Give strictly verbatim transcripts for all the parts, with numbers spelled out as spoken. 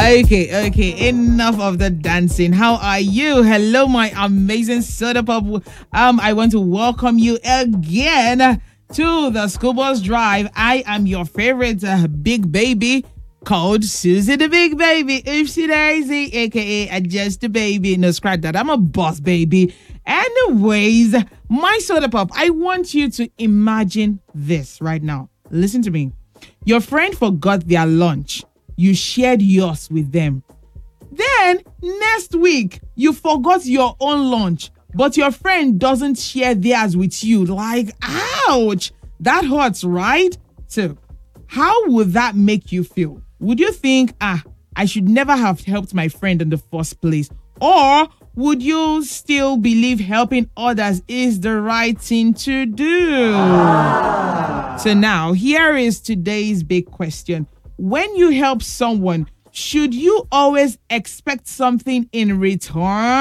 Okay, okay. Enough of the dancing. How are you? Hello, my amazing soda pop. Um, I want to welcome you again to the School Bus Drive. I am your favorite uh, big baby called Susie the Big Baby. Oopsie Daisy, aka uh, just a baby. No, scratch that. I'm a boss baby. Anyways, my soda pop, I want you to imagine this right now. Listen to me. Your friend forgot their lunch. You shared yours with them. Then next week, you forgot your own lunch, but your friend doesn't share theirs with you. Like, ouch, that hurts, right? So, how would that make you feel? Would you think, ah, I should never have helped my friend in the first place? Or would you still believe helping others is the right thing to do? Ah. So now, here is today's big question. When you help someone, should you always expect something in return?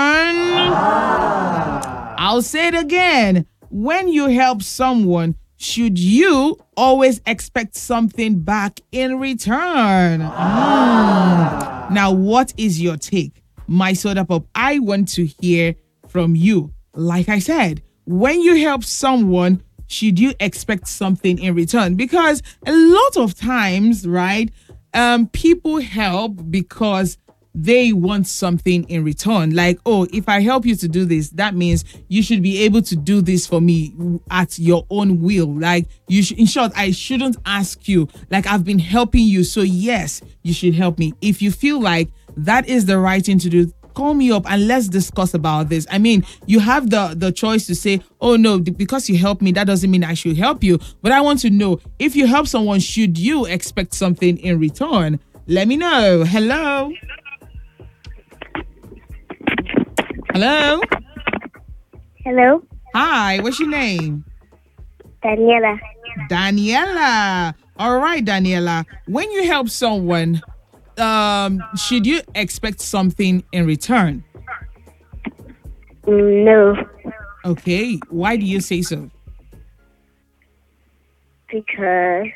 Ah. I'll say it again. When you help someone, should you always expect something back in return? Ah. Mm. Now, what is your take? My soda pop, I want to hear from you. Like I said, when you help someone, should you expect something in return? Because a lot of times, right, um, people help because they want something in return. Like, oh, if I help you to do this, that means you should be able to do this for me at your own will. Like, you should, in short, I shouldn't ask you. Like, I've been helping you, so yes, you should help me. If you feel like that is the right thing to do, call me up and let's discuss about this. I mean, you have the, the choice to say, oh no, because you help me, that doesn't mean I should help you. But I want to know, if you help someone, should you expect something in return? Let me know. Hello? Hello? Hello? Hi, what's your name? Daniela. Daniela. All right, Daniela. When you help someone, um, should you expect something in return? No. Okay. Why do you say so? Because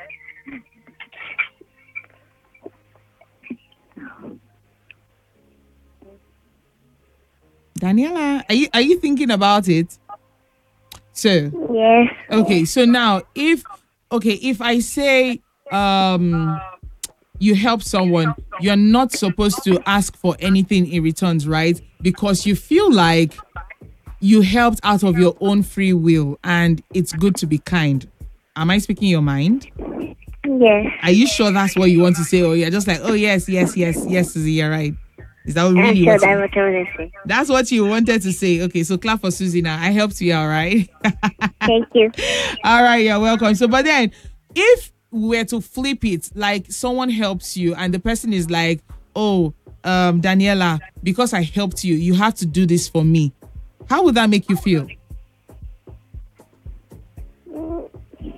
Daniela, are you are you thinking about it? So yes. Okay, so now if okay, if I say um you help someone, you're not supposed to ask for anything in returns, right? Because you feel like you helped out of your own free will and it's good to be kind. Am I speaking your mind? Yes. Are you sure that's what you want to say? Or you're just like, oh, yes, yes, yes, yes, Susie, you're right. Is that really I'm sure what that's you, what I want to say. that's what you wanted to say? Okay, so clap for Susie now. I helped you, all right? Thank you. All right, you're welcome. So, but then if we were to flip it, like someone helps you and the person is like, oh, um, Daniela, because I helped you, you have to do this for me. How would that make you feel? No,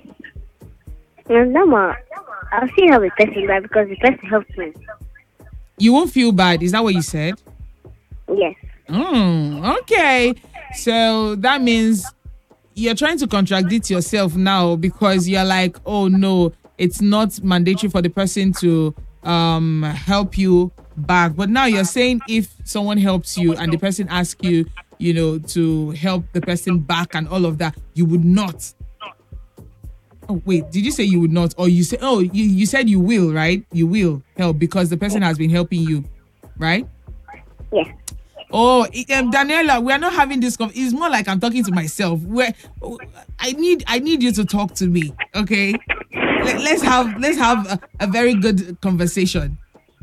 no, I'll see how the person that because the person helped me. You won't feel bad. Is that what you said? Yes. Mm, okay. So that means you're trying to contradict yourself now because you're like, oh no, it's not mandatory for the person to um help you back. But now you're saying if someone helps you and the person asks you, you know, to help the person back and all of that, you would not. Oh, wait, did you say you would not? Or you say, oh, you, you said you will, right? You will help because the person has been helping you, right? Yeah. Oh, um, Daniela, we are not having this. Conf- it's more like I'm talking to myself. Where I need, I need you to talk to me. Okay, Let, let's have, let's have a, a very good conversation.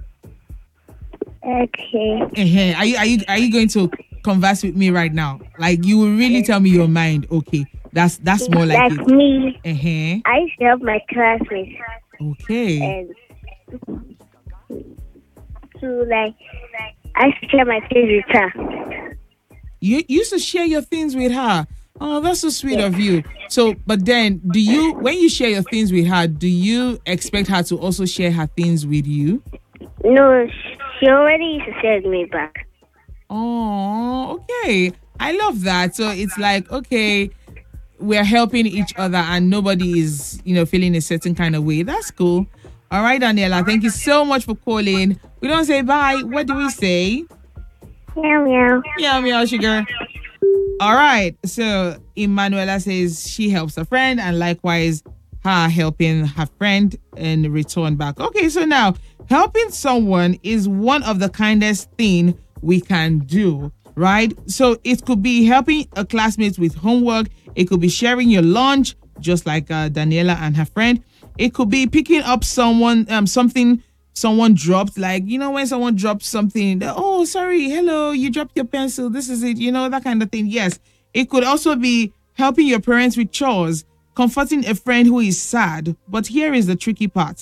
Okay. Uh-huh. Are you, are you, are you going to converse with me right now? Like you will really tell me your mind. Okay, that's that's more like, like it. me. Uh-huh. I used to help my classmates. Okay. And to like, I used to share my things with her. You used to share your things with her. Oh, that's so sweet of you. So, but then, do you, when you share your things with her, do you expect her to also share her things with you? No, she already used to share with me back. Oh, okay. I love that. So it's like, okay, we're helping each other and nobody is, you know, feeling a certain kind of way. That's cool. All right, Daniela, thank you so much for calling. We don't say bye. What do we say? Meow meow. Meow, meow, sugar. All right. So Emanuela says she helps a friend and likewise her helping her friend in return back. Okay, so now helping someone is one of the kindest thing we can do, right? So it could be helping a classmate with homework. It could be sharing your lunch, just like uh, Daniela and her friend. It could be picking up someone, um, something someone dropped, like, you know, when someone drops something, oh, sorry, hello, you dropped your pencil, this is it, you know, that kind of thing. Yes. It could also be helping your parents with chores, comforting a friend who is sad. But here is the tricky part.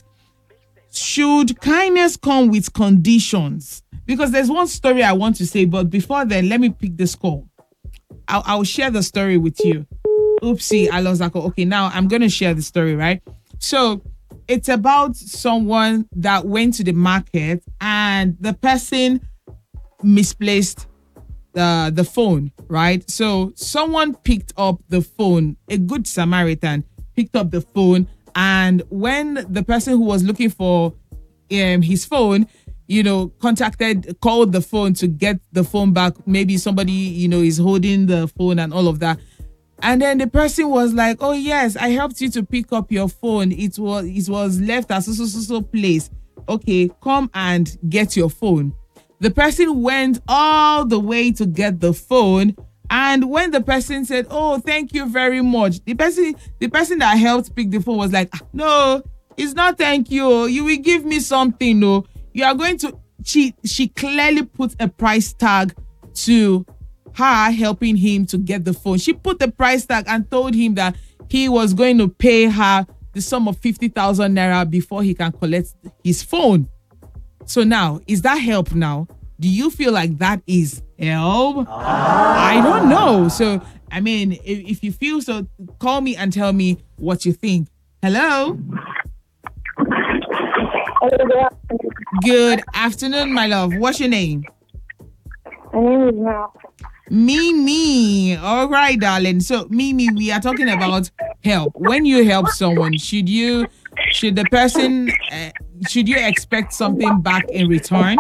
Should kindness come with conditions? Because there's one story I want to say, but before then, let me pick this call. I'll, I'll share the story with you. Oopsie, I lost that call. Okay, now I'm going to share the story, right? So it's about someone that went to the market and the person misplaced the the phone, right? So someone picked up the phone, a good Samaritan picked up the phone, and when the person who was looking for um, his phone, you know, contacted, called the phone to get the phone back, maybe somebody, you know, is holding the phone and all of that. And then the person was like, oh, yes, I helped you to pick up your phone. It was it was left at so, so, so, so place. Okay, come and get your phone. The person went all the way to get the phone. And when the person said, oh, thank you very much, the person, the person that helped pick the phone was like, no, it's not thank you. You will give me something. No, you are going to, she, she clearly put a price tag to her helping him to get the phone. She put the price tag and told him that he was going to pay her the sum of fifty thousand naira before he can collect his phone. So now, is that help now? Do you feel like that is help? Ah. I don't know. So, I mean, if, if you feel so, call me and tell me what you think. Hello? Good afternoon, my love. What's your name? My name is Mel. Mimi. All right, darling. So, Mimi, we are talking about help. When you help someone, should you, should the person, uh, should you expect something back in return?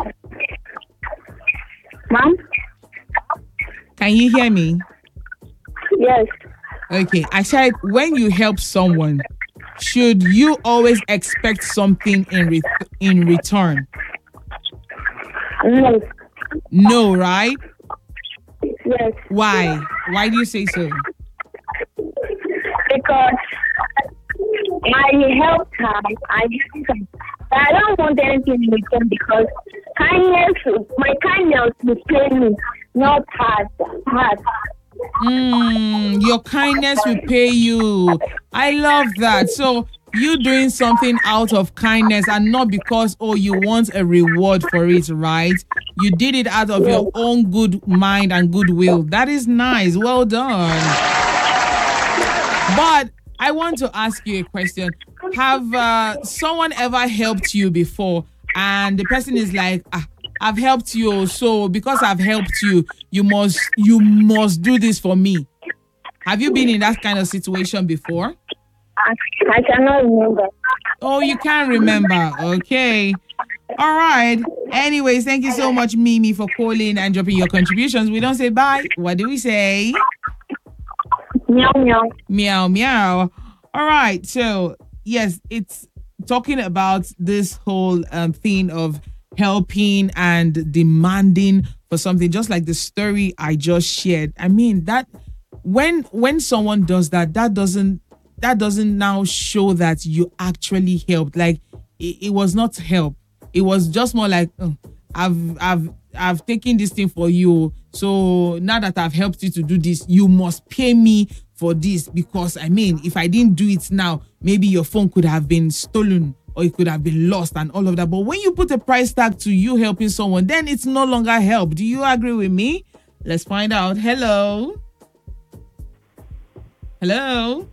Mom? Can you hear me? Yes. Okay. I said, when you help someone, should you always expect something in re- in return? No. No, right? Yes. Why? Why do you say so? Because I helped her. I helped her. But I don't want anything in return because kindness, my kindness will pay me, not hard. hard. Mm, your kindness will pay you. I love that. So you doing something out of kindness and not because, oh, you want a reward for it, right? You did it out of yes. your own good mind and goodwill. That is nice. Well done. But I want to ask you a question. Have uh, someone ever helped you before and the person is like, ah, I've helped you, so because I've helped you, you must you must do this for me. Have you been in that kind of situation before? I, I cannot remember. Oh, you can't remember. Okay. All right. Anyways, thank you so much, Mimi, for calling and dropping your contributions. We don't say bye. What do we say? Meow, meow. Meow, meow. All right. So, yes, it's talking about this whole um, thing of helping and demanding for something, just like the story I just shared. I mean, that when when someone does that, that doesn't that doesn't now show that you actually helped. Like it, it was not help. It was just more like oh, I've I've I've taken this thing for you. So now that I've helped you to do this, you must pay me for this, because I mean, if I didn't do it now, maybe your phone could have been stolen or it could have been lost and all of that. But when you put a price tag to you helping someone, then it's no longer help. Do you agree with me? Let's find out. Hello. Hello.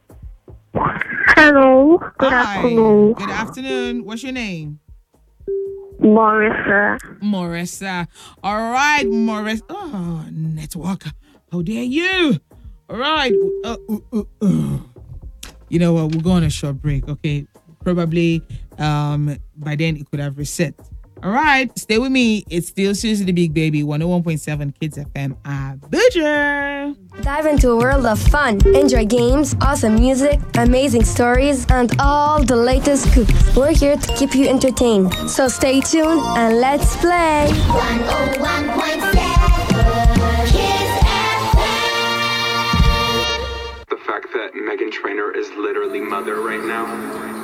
Hello. Good Hi. afternoon. Good afternoon. What's your name? Marissa. Marissa. All right, Marissa. Oh, network. How dare you? All right. Uh, uh, uh, uh. You know what? We'll go on a short break, okay? Probably Um, by then it could have reset. All right, stay with me. It's still Susie the Big Baby, one oh one point seven Kids F M. Abuja. Dive into a world of fun. Enjoy games, awesome music, amazing stories, and all the latest scoops. We're here to keep you entertained. So stay tuned and let's play. one oh one point seven Kids F M. The fact that Meghan Trainor is literally mother right now.